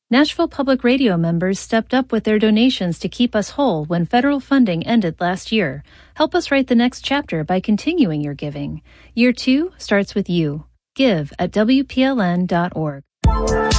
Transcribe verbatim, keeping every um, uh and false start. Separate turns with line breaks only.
Nashville Public Radio members stepped up with their donations to keep us whole when federal funding ended last year. Help us write the next chapter by continuing your giving. Year two starts with you. Give at W P L N dot org.